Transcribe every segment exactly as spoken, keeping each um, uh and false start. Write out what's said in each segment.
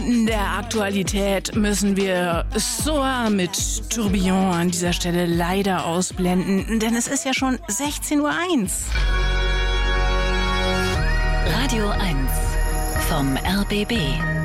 In der Aktualität müssen wir Soa mit Tourbillon an dieser Stelle leider ausblenden, denn es ist ja schon sechzehn Uhr eins. Radio eins vom R B B.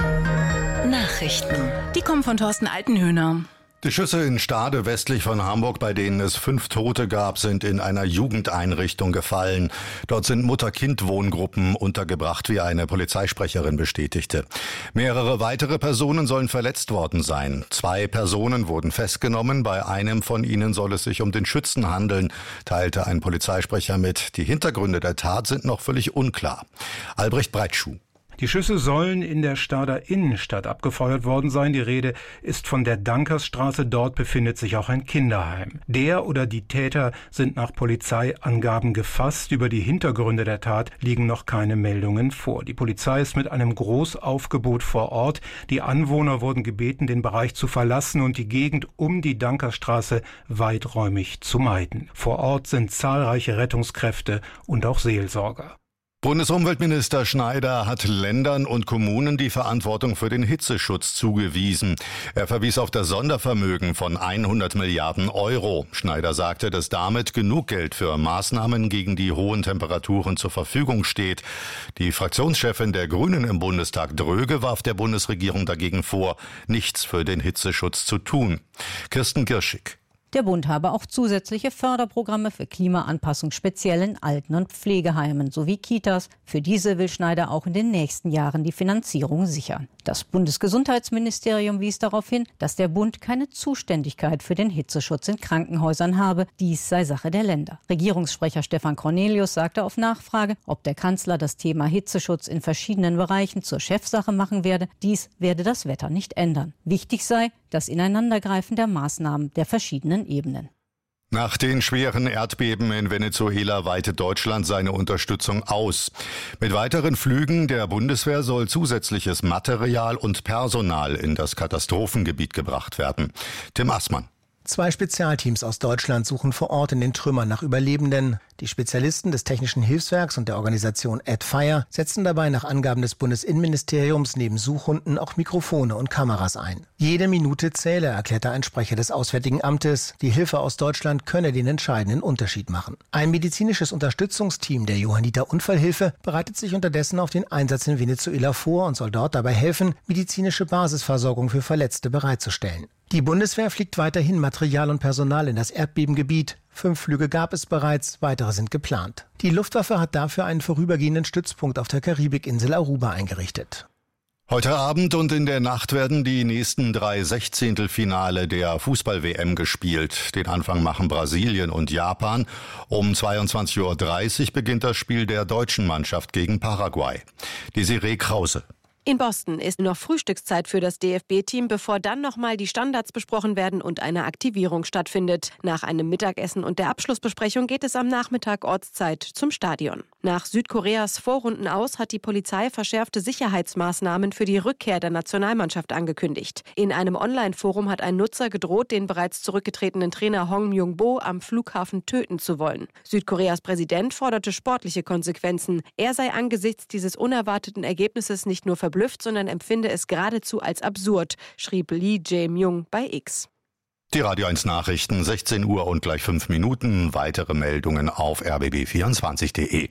Nachrichten. Die kommen von Thorsten Altenhöhner. Die Schüsse in Stade westlich von Hamburg, bei denen es fünf Tote gab, sind in einer Jugendeinrichtung gefallen. Dort sind Mutter-Kind-Wohngruppen untergebracht, wie eine Polizeisprecherin bestätigte. Mehrere weitere Personen sollen verletzt worden sein. Zwei Personen wurden festgenommen. Bei einem von ihnen soll es sich um den Schützen handeln, teilte ein Polizeisprecher mit. Die Hintergründe der Tat sind noch völlig unklar. Albrecht Breitschuh. Die Schüsse sollen in der Stader Innenstadt abgefeuert worden sein. Die Rede ist von der Dankersstraße. Dort befindet sich auch ein Kinderheim. Der oder die Täter sind nach Polizeiangaben gefasst. Über die Hintergründe der Tat liegen noch keine Meldungen vor. Die Polizei ist mit einem Großaufgebot vor Ort. Die Anwohner wurden gebeten, den Bereich zu verlassen und die Gegend um die Dankersstraße weiträumig zu meiden. Vor Ort sind zahlreiche Rettungskräfte und auch Seelsorger. Bundesumweltminister Schneider hat Ländern und Kommunen die Verantwortung für den Hitzeschutz zugewiesen. Er verwies auf das Sondervermögen von hundert Milliarden Euro. Schneider sagte, dass damit genug Geld für Maßnahmen gegen die hohen Temperaturen zur Verfügung steht. Die Fraktionschefin der Grünen im Bundestag, Dröge, warf der Bundesregierung dagegen vor, nichts für den Hitzeschutz zu tun. Kirsten Girschig. Der Bund habe auch zusätzliche Förderprogramme für Klimaanpassung speziell in Alten- und Pflegeheimen sowie Kitas. Für diese will Schneider auch in den nächsten Jahren die Finanzierung sichern. Das Bundesgesundheitsministerium wies darauf hin, dass der Bund keine Zuständigkeit für den Hitzeschutz in Krankenhäusern habe. Dies sei Sache der Länder. Regierungssprecher Stefan Cornelius sagte auf Nachfrage, ob der Kanzler das Thema Hitzeschutz in verschiedenen Bereichen zur Chefsache machen werde. Dies werde das Wetter nicht ändern. Wichtig sei das Ineinandergreifen der Maßnahmen der verschiedenen Ebenen. Nach den schweren Erdbeben in Venezuela weitet Deutschland seine Unterstützung aus. Mit weiteren Flügen der Bundeswehr soll zusätzliches Material und Personal in das Katastrophengebiet gebracht werden. Tim Assmann. Zwei Spezialteams aus Deutschland suchen vor Ort in den Trümmern nach Überlebenden. Die Spezialisten des Technischen Hilfswerks und der Organisation AdFire setzen dabei nach Angaben des Bundesinnenministeriums neben Suchhunden auch Mikrofone und Kameras ein. Jede Minute zähle, erklärte ein Sprecher des Auswärtigen Amtes. Die Hilfe aus Deutschland könne den entscheidenden Unterschied machen. Ein medizinisches Unterstützungsteam der Johanniter Unfallhilfe bereitet sich unterdessen auf den Einsatz in Venezuela vor und soll dort dabei helfen, medizinische Basisversorgung für Verletzte bereitzustellen. Die Bundeswehr fliegt weiterhin Material und Personal in das Erdbebengebiet. Fünf Flüge gab es bereits, weitere sind geplant. Die Luftwaffe hat dafür einen vorübergehenden Stützpunkt auf der Karibikinsel Aruba eingerichtet. Heute Abend und in der Nacht werden die nächsten drei Sechzehntelfinale der Fußball-W M gespielt. Den Anfang machen Brasilien und Japan. Um zweiundzwanzig Uhr dreißig beginnt das Spiel der deutschen Mannschaft gegen Paraguay. Desiree Krause. In Boston ist noch Frühstückszeit für das D F B-Team, bevor dann nochmal die Standards besprochen werden und eine Aktivierung stattfindet. Nach einem Mittagessen und der Abschlussbesprechung geht es am Nachmittag Ortszeit zum Stadion. Nach Südkoreas Vorrunden aus hat die Polizei verschärfte Sicherheitsmaßnahmen für die Rückkehr der Nationalmannschaft angekündigt. In einem Online-Forum hat ein Nutzer gedroht, den bereits zurückgetretenen Trainer Hong Myung-bo am Flughafen töten zu wollen. Südkoreas Präsident forderte sportliche Konsequenzen. Er sei angesichts dieses unerwarteten Ergebnisses nicht nur verblüfft, sondern empfinde es geradezu als absurd, schrieb Lee Jae-myung bei X. Die Radio eins Nachrichten, sechzehn Uhr und gleich fünf Minuten. Weitere Meldungen auf r b b vierundzwanzig punkt de.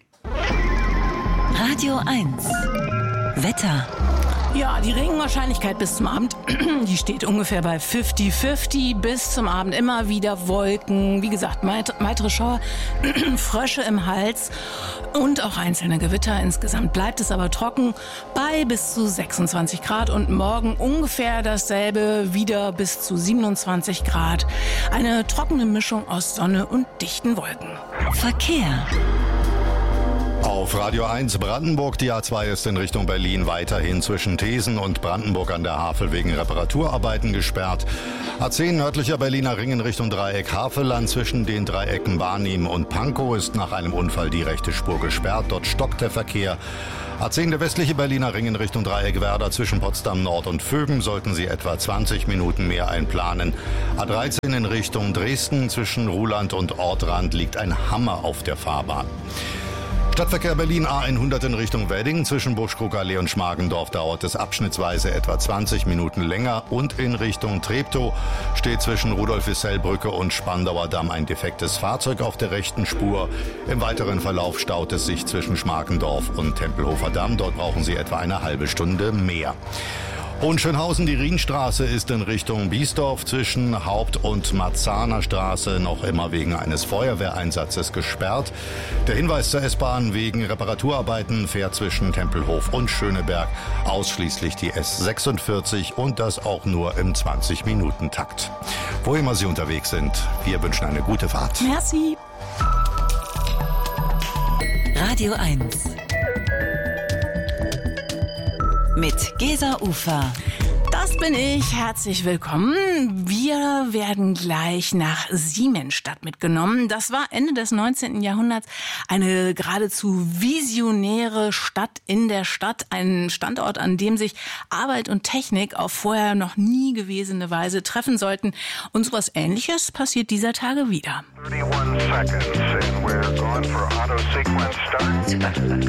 Radio eins. Wetter. Ja, die Regenwahrscheinlichkeit bis zum Abend, die steht ungefähr bei fünfzig fünfzig. Bis zum Abend immer wieder Wolken. Wie gesagt, weitere Schauer, Frösche im Hals und auch einzelne Gewitter. Insgesamt bleibt es aber trocken bei bis zu sechsundzwanzig Grad und morgen ungefähr dasselbe, wieder bis zu siebenundzwanzig Grad. Eine trockene Mischung aus Sonne und dichten Wolken. Verkehr. Auf Radio eins Brandenburg, die A zwei ist in Richtung Berlin weiterhin zwischen Thesen und Brandenburg an der Havel wegen Reparaturarbeiten gesperrt. A zehn nördlicher Berliner Ring in Richtung Dreieck Havelland zwischen den Dreiecken Barnim und Pankow ist nach einem Unfall die rechte Spur gesperrt. Dort stockt der Verkehr. A zehn der westliche Berliner Ring in Richtung Dreieck Werder zwischen Potsdam Nord und Vögen sollten Sie etwa zwanzig Minuten mehr einplanen. A dreizehn in Richtung Dresden zwischen Ruhland und Ortrand liegt ein Hammer auf der Fahrbahn. Stadtverkehr Berlin A hundert in Richtung Wedding. Zwischen Buschkrugallee und Schmargendorf dauert es abschnittsweise etwa zwanzig Minuten länger. Und in Richtung Treptow steht zwischen Rudolf-Wissell-Brücke und Spandauer Damm ein defektes Fahrzeug auf der rechten Spur. Im weiteren Verlauf staut es sich zwischen Schmargendorf und Tempelhofer Damm. Dort brauchen Sie etwa eine halbe Stunde mehr. Hohenschönhausen, die Rienstraße ist in Richtung Biesdorf zwischen Haupt- und Marzahner Straße noch immer wegen eines Feuerwehreinsatzes gesperrt. Der Hinweis zur S-Bahn: wegen Reparaturarbeiten fährt zwischen Tempelhof und Schöneberg ausschließlich die S sechsundvierzig und das auch nur im zwanzig-Minuten-Takt. Wo immer Sie unterwegs sind, wir wünschen eine gute Fahrt. Merci. Radio eins mit Gesa Ufer. Das bin ich. Herzlich willkommen. Wir werden gleich nach Siemensstadt mitgenommen. Das war Ende des neunzehnten Jahrhunderts eine geradezu visionäre Stadt in der Stadt. Ein Standort, an dem sich Arbeit und Technik auf vorher noch nie gewesene Weise treffen sollten. Und so was Ähnliches passiert dieser Tage wieder.